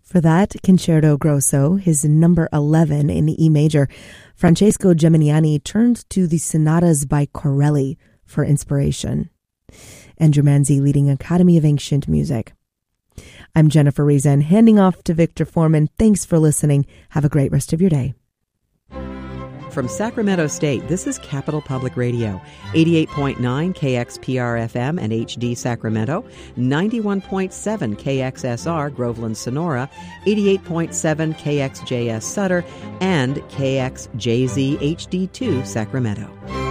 For that Concerto Grosso, his number 11 in the E major, Francesco Geminiani turned to the sonatas by Corelli for inspiration. Andrew Manzi leading Academy of Ancient Music. I'm Jennifer Reason, handing off to Victor Foreman. Thanks for listening. Have a great rest of your day. From Sacramento State, this is Capital Public Radio, 88.9 KXPR-FM and HD Sacramento, 91.7 KXSR Groveland Sonora, 88.7 KXJS Sutter, and KXJZ HD2 Sacramento.